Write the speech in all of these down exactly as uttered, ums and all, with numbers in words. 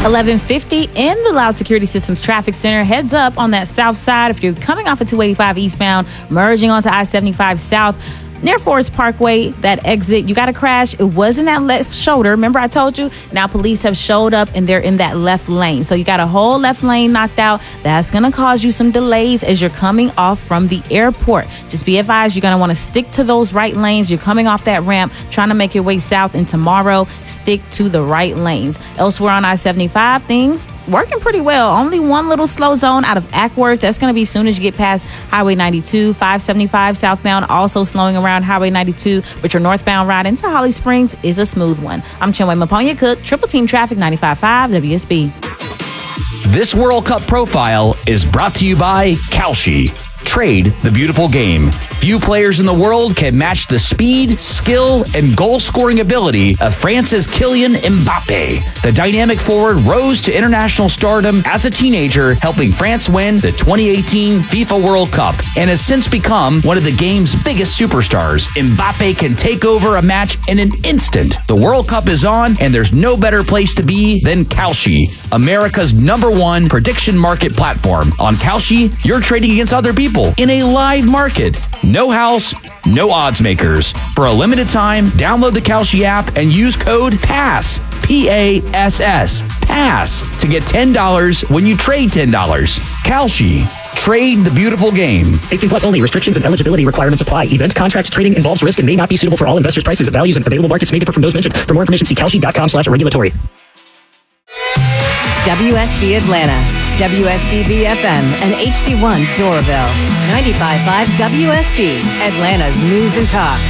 eleven fifty in the Loud Security Systems Traffic Center. Heads up on that south side if you're coming off of two eighty-five eastbound, merging onto I seventy-five south. Near Forest Parkway, that exit, you got a crash. It was in that left shoulder. Remember I told you? Now police have showed up and they're in that left lane. So you got a whole left lane knocked out. That's going to cause you some delays as you're coming off from the airport. Just be advised, you're going to want to stick to those right lanes. You're coming off that ramp, trying to make your way south, and tomorrow, stick to the right lanes. Elsewhere on I seventy-five, things working pretty well. Only one little slow zone out of Ackworth. That's going to be as soon as you get past Highway ninety-two. five seventy-five southbound also slowing around Highway ninety-two, but your northbound ride into Holly Springs is a smooth one. I'm Chinwe Maponya Cook, Triple Team Traffic, ninety-five point five W S B. This World Cup profile is brought to you by Kalshi. Trade the beautiful game. Few players in the world can match the speed, skill, and goal-scoring ability of France's Kylian Mbappe. The dynamic forward rose to international stardom as a teenager, helping France win the twenty eighteen FIFA World Cup, and has since become one of the game's biggest superstars. Mbappe can take over a match in an instant. The World Cup is on, and there's no better place to be than Kalshi, America's number one prediction market platform. On Kalshi, you're trading against other people in a live market. No house, no odds makers. For a limited time, download the Kalshi app and use code PASS, P A S S, PASS, to get ten dollars when you trade ten dollars. Kalshi. Trade the beautiful game. eighteen plus only. Restrictions and eligibility requirements apply. Event contract trading involves risk and may not be suitable for all investors. Prices and values and available markets may differ from those mentioned. For more information, see kalshi.com slash regulatory. W S B Atlanta, W S B B F M, and H D one Doraville. ninety-five point five W S B, Atlanta's news and talk.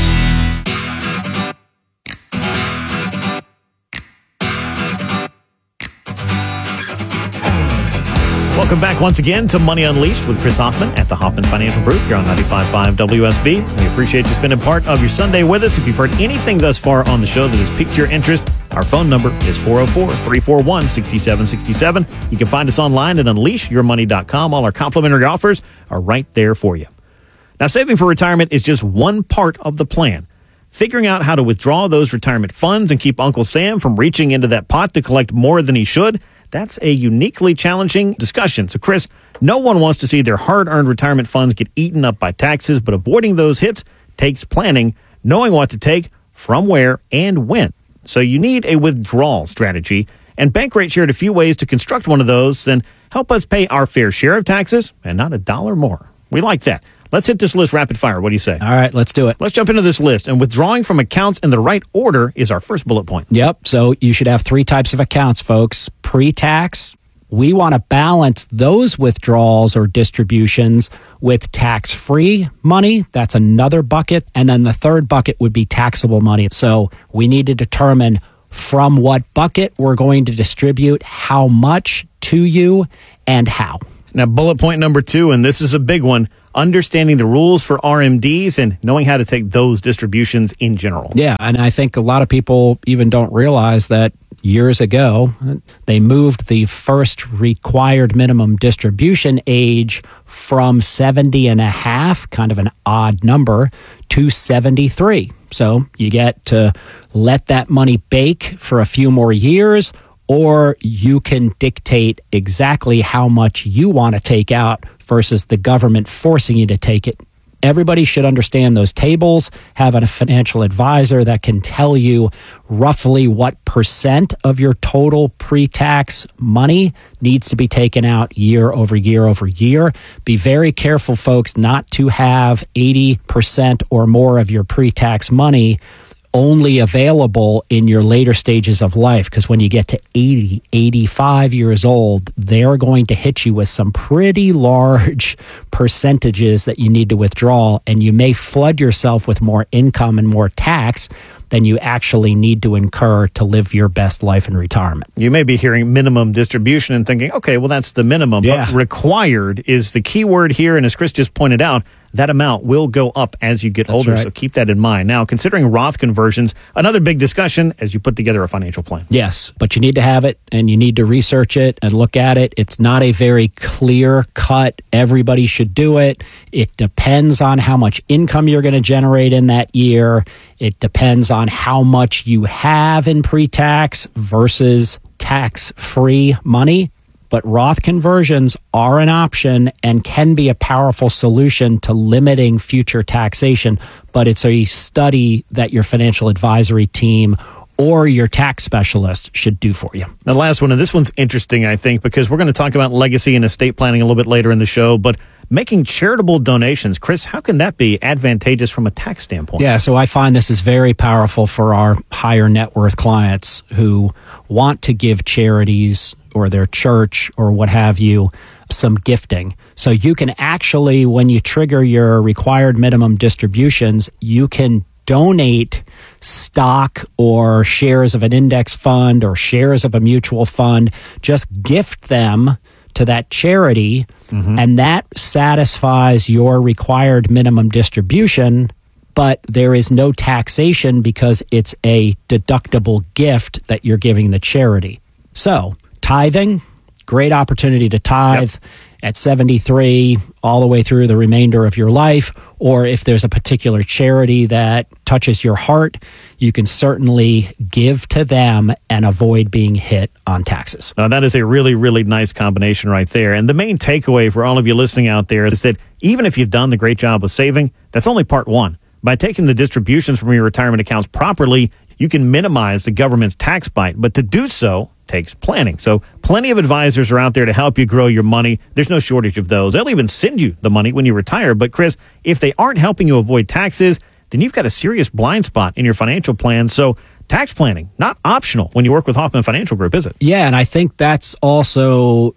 Welcome back once again to Money Unleashed with Chris Hoffman at the Hoffman Financial Group here on ninety-five point five W S B. We appreciate you spending part of your Sunday with us. If you've heard anything thus far on the show that has piqued your interest, our phone number is four oh four, three four one, six seven six seven. You can find us online at unleash your money dot com. All our complimentary offers are right there for you. Now, saving for retirement is just one part of the plan. Figuring out how to withdraw those retirement funds and keep Uncle Sam from reaching into that pot to collect more than he should, that's a uniquely challenging discussion. So, Chris, no one wants to see their hard-earned retirement funds get eaten up by taxes, but avoiding those hits takes planning, knowing what to take, from where, and when. So you need a withdrawal strategy, and Bankrate shared a few ways to construct one of those and help us pay our fair share of taxes and not a dollar more. We like that. Let's hit this list rapid fire. What do you say? All right, let's do it. Let's jump into this list. And withdrawing from accounts in the right order is our first bullet point. Yep. So you should have three types of accounts, folks. Pre-tax. We want to balance those withdrawals or distributions with tax-free money. That's another bucket. And then the third bucket would be taxable money. So we need to determine from what bucket we're going to distribute how much to you and how. Now, bullet point number two, and this is a big one, understanding the rules for R M Ds and knowing how to take those distributions in general. Yeah, and I think a lot of people even don't realize that years ago, they moved the first required minimum distribution age from seventy and a half, kind of an odd number, to seventy-three. So you get to let that money bake for a few more years, or you can dictate exactly how much you want to take out versus the government forcing you to take it. Everybody should understand those tables, have a financial advisor that can tell you roughly what percent of your total pre-tax money needs to be taken out year over year over year. Be very careful, folks, not to have eighty percent or more of your pre-tax money only available in your later stages of life, because when you get to eighty, eighty-five years old, they're going to hit you with some pretty large percentages that you need to withdraw, and you may flood yourself with more income and more tax than you actually need to incur to live your best life in retirement. You may be hearing minimum distribution and thinking, okay, well, that's the minimum. Yeah. But required is the key word here, and as Chris just pointed out, that amount will go up as you get That's older. right. So keep that in mind. Now, considering Roth conversions, another big discussion as you put together a financial plan. Yes, but you need to have it and you need to research it and look at it. It's not a very clear cut, everybody should do it. It depends on how much income you're going to generate in that year. It depends on how much you have in pre-tax versus tax-free money. But Roth conversions are an option and can be a powerful solution to limiting future taxation. But it's a study that your financial advisory team or your tax specialist should do for you. The last one, and this one's interesting, I think, because we're going to talk about legacy and estate planning a little bit later in the show, but making charitable donations, Chris, how can that be advantageous from a tax standpoint? Yeah, so I find this is very powerful for our higher net worth clients who want to give charities or their church or what have you some gifting. So you can actually, when you trigger your required minimum distributions, you can donate stock or shares of an index fund or shares of a mutual fund, just gift them to that charity, mm-hmm. and that satisfies your required minimum distribution, but there is no taxation because it's a deductible gift that you're giving the charity. So, tithing, great opportunity to tithe. Yep. At seventy-three, all the way through the remainder of your life, or if there's a particular charity that touches your heart, you can certainly give to them and avoid being hit on taxes. Now, that is a really, really nice combination right there. And the main takeaway for all of you listening out there is that even if you've done the great job of saving, that's only part one. By taking the distributions from your retirement accounts properly, you can minimize the government's tax bite. But to do so takes planning. So plenty of advisors are out there to help you grow your money. There's no shortage of those. They'll even send you the money when you retire. But Chris, if they aren't helping you avoid taxes, then you've got a serious blind spot in your financial plan. So tax planning, not optional when you work with Hoffman Financial Group, is it? Yeah, and I think that's also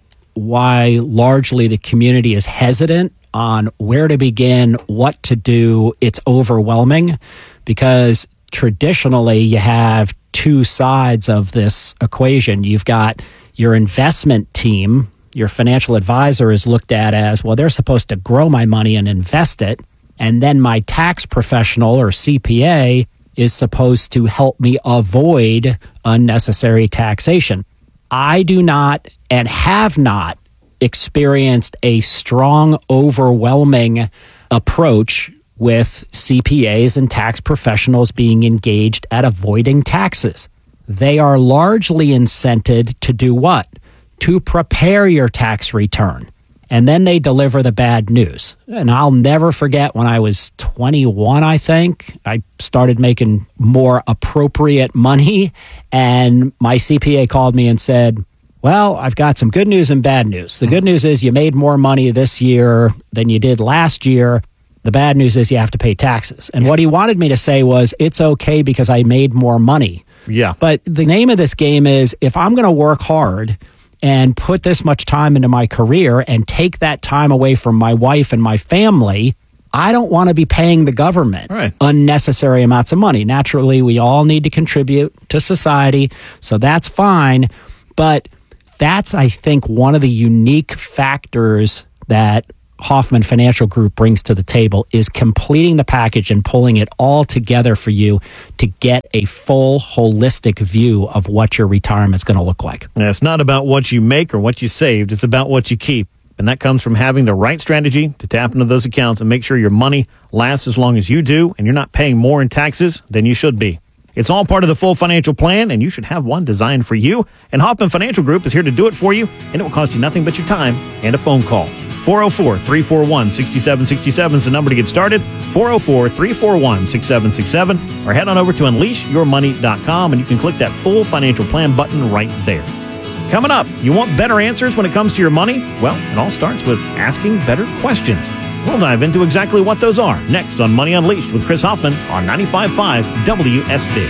why largely the community is hesitant on where to begin, what to do. It's overwhelming because traditionally you have two sides of this equation. You've got your investment team. Your financial advisor is looked at as, well, they're supposed to grow my money and invest it. And then my tax professional or C P A is supposed to help me avoid unnecessary taxation. I do not and have not experienced a strong, overwhelming approach with C P As and tax professionals being engaged at avoiding taxes. They are largely incented to do what? To prepare your tax return. And then they deliver the bad news. And I'll never forget when I was twenty-one, I think, I started making more appropriate money. And my C P A called me and said, well, I've got some good news and bad news. The good news is you made more money this year than you did last year. The bad news is you have to pay taxes. And what he wanted me to say was, it's okay because I made more money. Yeah. But the name of this game is, if I'm going to work hard and put this much time into my career and take that time away from my wife and my family, I don't want to be paying the government right. unnecessary amounts of money. Naturally, we all need to contribute to society, so that's fine. But that's, I think, one of the unique factors that Hoffman Financial Group brings to the table is completing the package and pulling it all together for you to get a full, holistic view of what your retirement is going to look like. Yeah, it's not about what you make or what you saved. It's about what you keep. And that comes from having the right strategy to tap into those accounts and make sure your money lasts as long as you do and you're not paying more in taxes than you should be. It's all part of the full financial plan, and you should have one designed for you. And Hoffman Financial Group is here to do it for you, and it will cost you nothing but your time and a phone call. four oh four, three four one, six seven six seven is the number to get started. four oh four, three four one, six seven six seven. Or head on over to unleash your money dot com, and you can click that full financial plan button right there. Coming up, you want better answers when it comes to your money? Well, it all starts with asking better questions. We'll dive into exactly what those are next on Money Unleashed with Chris Hoffman on ninety-five point five W S B.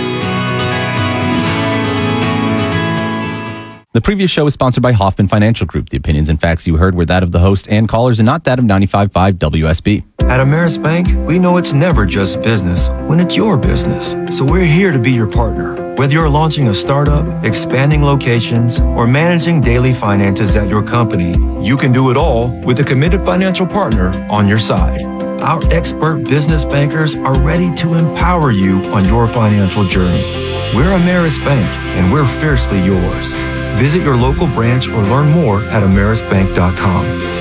The previous show was sponsored by Hoffman Financial Group. The opinions and facts you heard were that of the host and callers and not that of ninety-five point five W S B. At Ameris Bank, we know it's never just business when it's your business. So we're here to be your partner. Whether you're launching a startup, expanding locations, or managing daily finances at your company, you can do it all with a committed financial partner on your side. Our expert business bankers are ready to empower you on your financial journey. We're Ameris Bank, and we're fiercely yours. Visit your local branch or learn more at ameris bank dot com.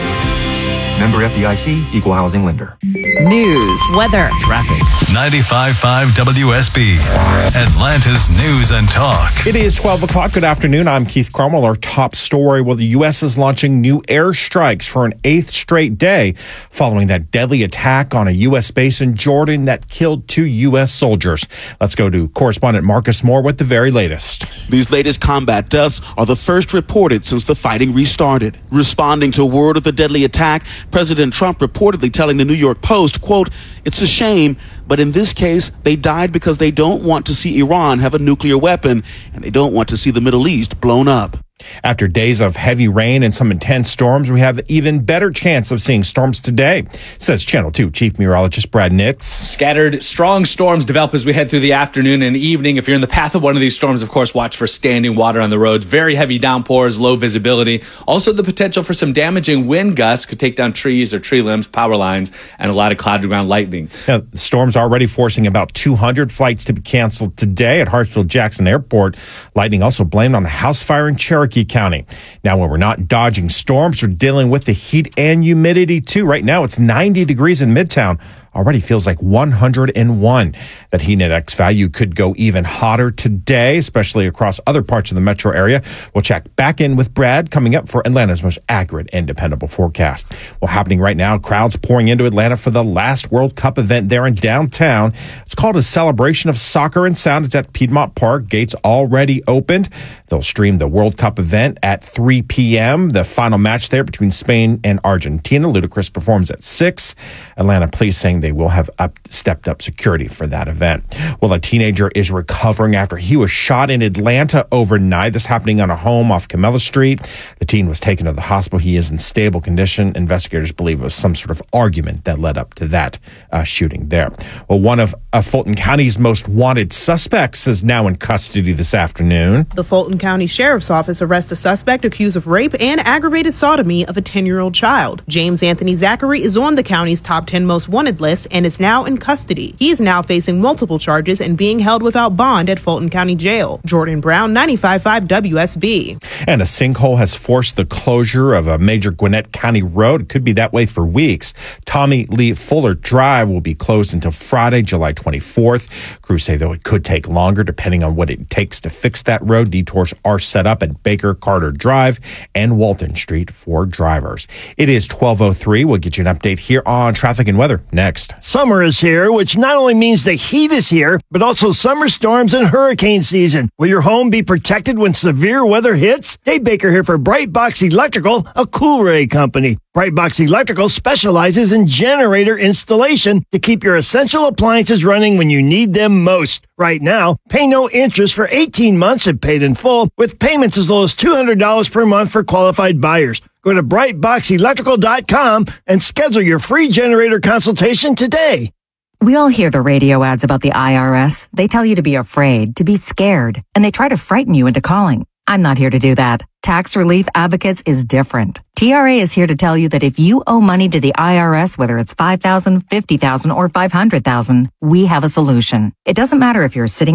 Member F D I C, Equal Housing Lender. News, weather, Traffic. ninety-five point five W S B, Atlanta's News and Talk. It is twelve o'clock. Good afternoon. I'm Keith Cromwell. Our top story, well, the U S is launching new airstrikes for an eighth straight day following that deadly attack on a U S base in Jordan that killed two U S soldiers. Let's go to correspondent Marcus Moore with the very latest. These latest combat deaths are the first reported since the fighting restarted. Responding to word of the deadly attack, President Trump reportedly telling the New York Post, quote, "It's a shame, but in this case, they died because they don't want to see Iran have a nuclear weapon, and they don't want to see the Middle East blown up." After days of heavy rain and some intense storms, we have even better chance of seeing storms today, says Channel two Chief Meteorologist Brad Nix. Scattered strong storms develop as we head through the afternoon and evening. If you're in the path of one of these storms, of course, watch for standing water on the roads. Very heavy downpours, low visibility. Also the potential for some damaging wind gusts could take down trees or tree limbs, power lines, and a lot of cloud-to-ground lightning. Now, the storm's already forcing about two hundred flights to be canceled today at Hartsfield-Jackson Airport. Lightning also blamed on a house fire in Cherokee County. Now, when we're not dodging storms, we're dealing with the heat and humidity too. Right now, it's ninety degrees in Midtown. Already feels like one hundred one. That heat index value could go even hotter today, especially across other parts of the metro area. We'll check back in with Brad coming up for Atlanta's most accurate and dependable forecast. Well, happening right now, crowds pouring into Atlanta for the last World Cup event there in downtown. It's called a celebration of soccer and sound. It's at Piedmont Park. Gates already opened. They'll stream the World Cup event at three p.m. The final match there between Spain and Argentina. Ludacris performs at six. Atlanta police saying they will have up, stepped up security for that event. Well, a teenager is recovering after he was shot in Atlanta overnight. This happening on a home off Camilla Street. The teen was taken to the hospital. He is in stable condition. Investigators believe it was some sort of argument that led up to that uh, shooting there. Well, one of uh, Fulton County's most wanted suspects is now in custody this afternoon. The Fulton County Sheriff's Office arrests a suspect accused of rape and aggravated sodomy of a ten-year-old child. James Anthony Zachary is on the county's top ten most wanted list and is now in custody. He is now facing multiple charges and being held without bond at Fulton County Jail. Jordan Brown, ninety-five point five W S B. And a sinkhole has forced the closure of a major Gwinnett County road. It could be that way for weeks. Tommy Lee Fuller Drive will be closed until Friday, July twenty-fourth. Crews say, though, it could take longer depending on what it takes to fix that road. Detours are set up at Baker Carter Drive and Walton Street for drivers. It is twelve oh three. We'll get you an update here on traffic and weather next. Summer is here, which not only means the heat is here, but also summer storms and hurricane season. Will your home be protected when severe weather hits? Dave Baker here for Brightbox Electrical, a Coolray company. Brightbox Electrical specializes in generator installation to keep your essential appliances running when you need them most. Right now, pay no interest for eighteen months and paid in full, with payments as low as two hundred dollars per month for qualified buyers. Go to brightbox electrical dot com and schedule your free generator consultation today. We all hear the radio ads about the I R S. They tell you to be afraid, to be scared, and they try to frighten you into calling. I'm not here to do that. Tax Relief Advocates is different. T R A is here to tell you that if you owe money to the I R S, whether it's five thousand dollars, fifty thousand dollars, or five hundred thousand dollars, we have a solution. It doesn't matter if you're sitting